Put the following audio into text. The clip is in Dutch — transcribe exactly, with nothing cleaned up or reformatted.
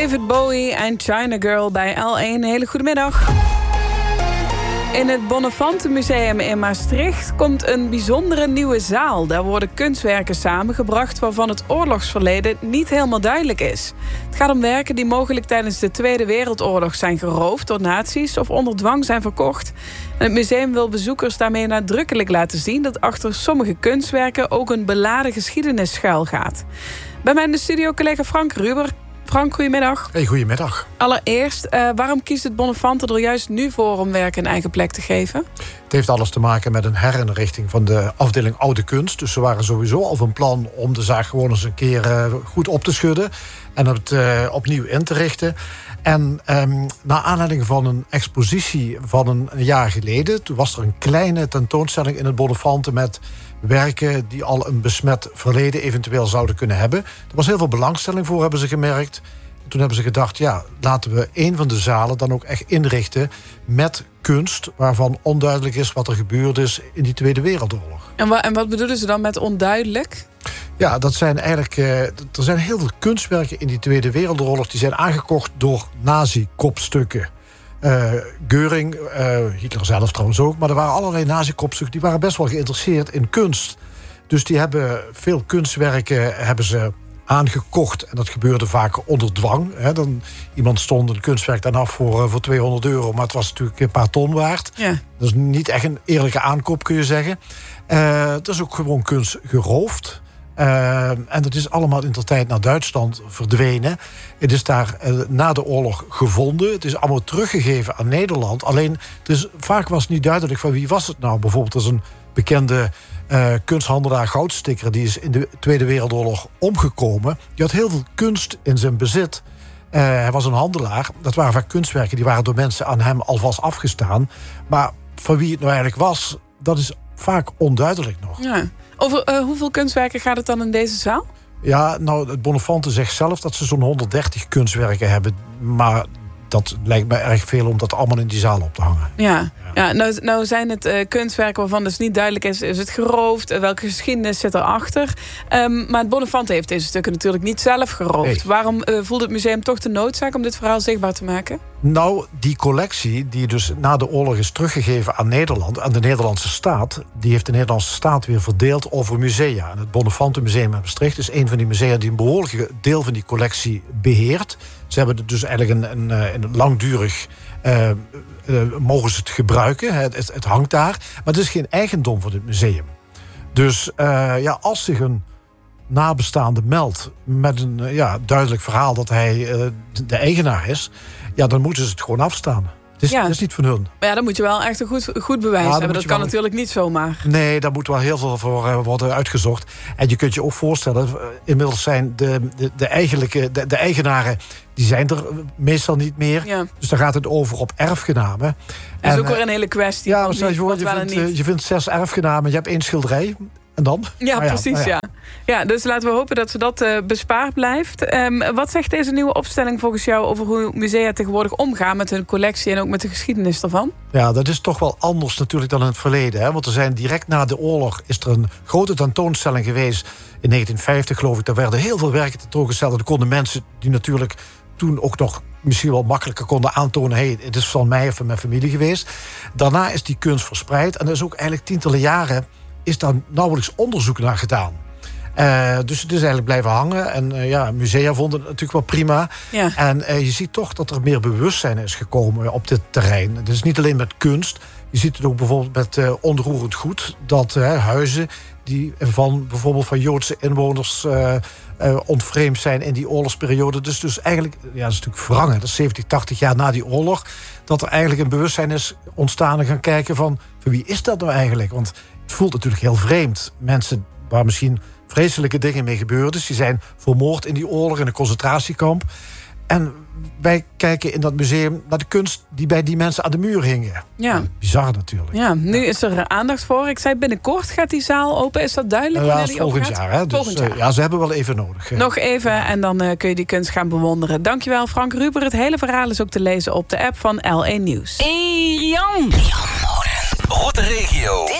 David Bowie en China Girl bij L één. Hele goedemiddag. In het Bonnefante Museum in Maastricht komt een bijzondere nieuwe zaal. Daar worden kunstwerken samengebracht waarvan het oorlogsverleden niet helemaal duidelijk is. Het gaat om werken die mogelijk tijdens de Tweede Wereldoorlog zijn geroofd door nazi's of onder dwang zijn verkocht. En het museum wil bezoekers daarmee nadrukkelijk laten zien dat achter sommige kunstwerken ook een beladen geschiedenis schuilgaat. Bij mij in de studio collega Frank Ruber. Frank, goedemiddag. Hey, goedemiddag. Allereerst, uh, waarom kiest het Bonnefante er juist nu voor om werk een eigen plek te geven? Het heeft alles te maken met een herinrichting van de afdeling Oude Kunst. Dus ze waren sowieso al van plan om de zaak gewoon eens een keer uh, goed op te schudden en het uh, opnieuw in te richten. En um, naar aanleiding van een expositie van een, een jaar geleden, toen was er een kleine tentoonstelling in het Bonnefante met werken die al een besmet verleden eventueel zouden kunnen hebben. Er was heel veel belangstelling voor, hebben ze gemerkt. Toen hebben ze gedacht, ja, laten we een van de zalen dan ook echt inrichten met kunst waarvan onduidelijk is wat er gebeurd is in die Tweede Wereldoorlog. En, wa- en wat bedoelen ze dan met onduidelijk? Ja, dat zijn eigenlijk. Uh, er zijn heel veel kunstwerken in die Tweede Wereldoorlog die zijn aangekocht door nazi-kopstukken. Uh, Göring, uh, Hitler zelf trouwens ook, maar er waren allerlei nazi-kopstukken die waren best wel geïnteresseerd in kunst. Dus die hebben veel kunstwerken hebben ze aangekocht. En dat gebeurde vaak onder dwang. Hè. Dan, iemand stond een kunstwerk dan af voor, uh, voor tweehonderd euro, maar het was natuurlijk een paar ton waard. Ja. Dat is niet echt een eerlijke aankoop, kun je zeggen. Uh, het is ook gewoon kunst geroofd. Uh, en dat is allemaal in de tijd naar Duitsland verdwenen. Het is daar uh, na de oorlog gevonden. Het is allemaal teruggegeven aan Nederland. Alleen, dus vaak was het niet duidelijk van wie was het nou. Bijvoorbeeld, er is een bekende uh, kunsthandelaar Goudstikker, die is in de Tweede Wereldoorlog omgekomen. Die had heel veel kunst in zijn bezit. Uh, hij was een handelaar. Dat waren vaak kunstwerken die waren door mensen aan hem alvast afgestaan. Maar van wie het nou eigenlijk was, dat is vaak onduidelijk nog. Ja. Over uh, hoeveel kunstwerken gaat het dan in deze zaal? Ja, nou, het Bonnefante zegt zelf dat ze zo'n honderddertig kunstwerken hebben. Maar dat lijkt me erg veel om dat allemaal in die zaal op te hangen. Ja, ja nou, nou zijn het uh, kunstwerken waarvan dus niet duidelijk is, is het geroofd? Uh, welke geschiedenis zit erachter? Um, maar het Bonnefante heeft deze stukken natuurlijk niet zelf geroofd. Nee. Waarom uh, voelt het museum toch de noodzaak om dit verhaal zichtbaar te maken? Nou, die collectie die dus na de oorlog is teruggegeven aan Nederland, aan de Nederlandse staat, die heeft de Nederlandse staat weer verdeeld over musea. En het Bonnefante Museum in Maastricht is een van die musea die een behoorlijk deel van die collectie beheert. Ze hebben dus eigenlijk een, een, een langdurig Uh, uh, mogen ze het gebruiken. Het, het, het hangt daar. Maar het is geen eigendom van het museum. Dus uh, ja, als zich een nabestaande meldt met een uh, ja, duidelijk verhaal dat hij uh, de eigenaar is, ja, dan moeten ze het gewoon afstaan. Het is, ja. het is niet van hun. Maar ja, dan moet je wel echt een goed, goed bewijs ja, hebben. Dat kan wel natuurlijk niet zomaar. Nee, daar moet wel heel veel voor uh, worden uitgezocht. En je kunt je ook voorstellen, uh, inmiddels zijn de, de, de, eigenlijke, de, de eigenaren, die zijn er meestal niet meer. Ja. Dus dan gaat het over op erfgenamen. Dat is ook weer een hele kwestie. Ja, stel je voor, je vindt, uh, je vindt zes erfgenamen, je hebt één schilderij. En dan? Ja, nou ja, precies, nou ja. ja. Ja, dus laten we hopen dat ze dat uh, bespaard blijft. Um, wat zegt deze nieuwe opstelling volgens jou over hoe musea tegenwoordig omgaan met hun collectie en ook met de geschiedenis ervan? Ja, dat is toch wel anders natuurlijk dan in het verleden. Hè? Want er zijn direct na de oorlog is er een grote tentoonstelling geweest. In negentien vijftig geloof ik, daar werden heel veel werken tentoongesteld. En er konden mensen die natuurlijk toen ook nog misschien wel makkelijker konden aantonen, hey, het is van mij of van mijn familie geweest. Daarna is die kunst verspreid. En er is ook eigenlijk tientallen jaren is daar nauwelijks onderzoek naar gedaan. Uh, dus het is eigenlijk blijven hangen. En uh, ja, musea vonden het natuurlijk wel prima. Ja. En uh, je ziet toch dat er meer bewustzijn is gekomen op dit terrein. Het is niet alleen met kunst. Je ziet het ook bijvoorbeeld met uh, onroerend goed. Dat uh, huizen die van bijvoorbeeld van Joodse inwoners uh, uh, ontvreemd zijn in die oorlogsperiode. Dus, dus eigenlijk, ja, dat is natuurlijk wrang. Dat is zeventig, tachtig jaar na die oorlog. Dat er eigenlijk een bewustzijn is ontstaan en gaan kijken van, van wie is dat nou eigenlijk? Want het voelt natuurlijk heel vreemd. Mensen waar misschien vreselijke dingen mee gebeurd is. Die zijn vermoord in die oorlog in een concentratiekamp. En wij kijken in dat museum naar de kunst die bij die mensen aan de muur hingen. Ja. Bizar natuurlijk. Ja, nu is er aandacht voor. Ik zei binnenkort gaat die zaal open. Is dat duidelijk? Ja, wanneer die volgend jaar. Hè? Dus, volgend jaar. Ja, ze hebben wel even nodig. Nog even en dan uh, kun je die kunst gaan bewonderen. Dankjewel Frank Ruber. Het hele verhaal is ook te lezen op de app van L één Nieuws. Hey Rian. Rian Rotte Regio.